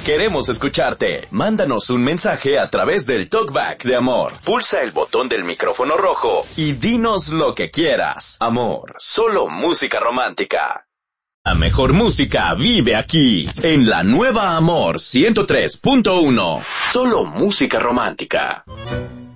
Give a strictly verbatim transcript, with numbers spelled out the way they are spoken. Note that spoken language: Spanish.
Queremos escucharte. Mándanos un mensaje a través del Talkback de Amor. Pulsa el botón del micrófono rojo y dinos lo que quieras. Amor, solo música romántica. La mejor música vive aquí, en la nueva Amor ciento tres punto uno. Solo música romántica.